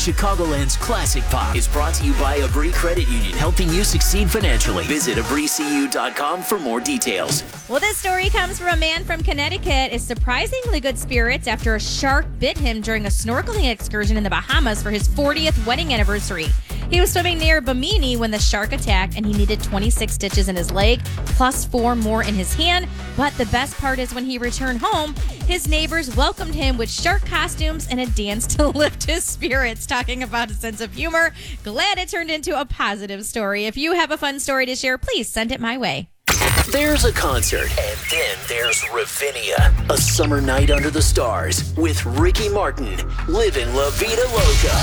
Chicagoland's Classic Pop is brought to you by Abri Credit Union, helping you succeed financially. Visit abricu.com for more details. Well, this story comes from a man from Connecticut is surprisingly good spirits after a shark bit him during a snorkeling excursion in the Bahamas for his 40th wedding anniversary. He was swimming near Bimini when the shark attacked, and he needed 26 stitches in his leg, plus 4 more in his hand. But the best part is when he returned home, his neighbors welcomed him with shark costumes and a dance to lift his spirits. Talking about a sense of humor, glad it turned into a positive story. If you have a fun story to share, please send it my way. There's a concert, and then there's Ravinia, a summer night under the stars with Ricky Martin, Livin' La Vida Loca.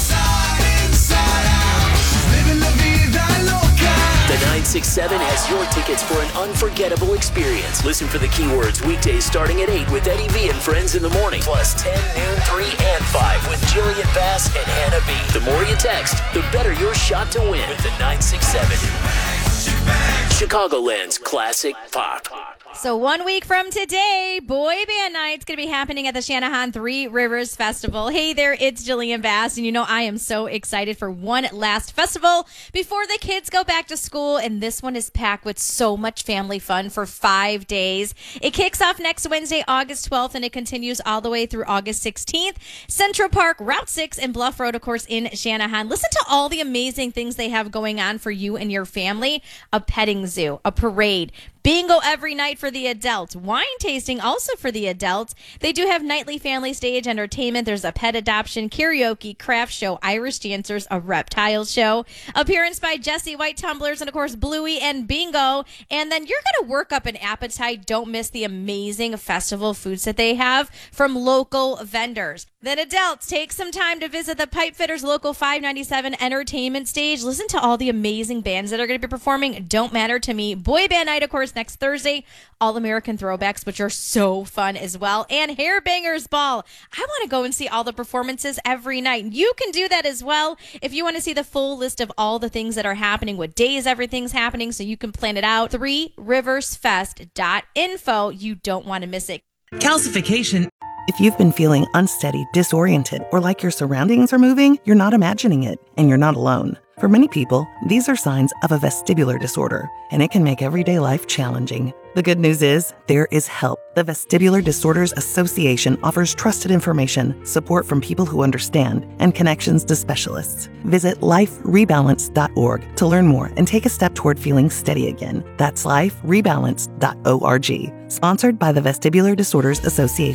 The 967 has your tickets for an unforgettable experience. Listen for the keywords weekdays starting at 8 with Eddie V and Friends in the morning, plus 10, noon, 3, and 5 with Jillian Bass and Hannah B. The more you text, the better your shot to win with the 967. Chicagoland's Classic Pop. So 1 week from today, Boy Band Night's going to be happening at the Channahon Three Rivers Festival. Hey there, it's Jillian Bass, and you know I am so excited for one last festival before the kids go back to school, and this one is packed with so much family fun for 5 days. It kicks off next Wednesday, August 12th, and it continues all the way through August 16th. Central Park, Route 6, and Bluff Road, of course, in Channahon. Listen to all the amazing things they have going on for you and your family. A petting zoo, a parade, bingo every night for the adults. Wine tasting also for the adults. They do have nightly family stage entertainment. There's a pet adoption, karaoke, craft show, Irish dancers, a reptile show, appearance by Jesse White Tumblers, and of course Bluey and bingo. And then you're going to work up an appetite. Don't miss the amazing festival foods that they have from local vendors. Then adults, take some time to visit the Pipefitters Local 597 entertainment stage. Listen to all the amazing bands that are going to be performing. Don't Matter to Me. Boy Band Night, of course, next Thursday. All American Throwbacks, which are so fun as well. And Hairbangers Ball. I want to go and see all the performances every night. You can do that as well if you want to see the full list of all the things that are happening, what days everything's happening, so you can plan it out. threeriversfest.info. You don't want to miss it. Calcification. If you've been feeling unsteady, disoriented, or like your surroundings are moving, you're not imagining it, and you're not alone. For many people, these are signs of a vestibular disorder, and it can make everyday life challenging. The good news is, there is help. The Vestibular Disorders Association offers trusted information, support from people who understand, and connections to specialists. Visit liferebalance.org to learn more and take a step toward feeling steady again. That's liferebalance.org. Sponsored by the Vestibular Disorders Association.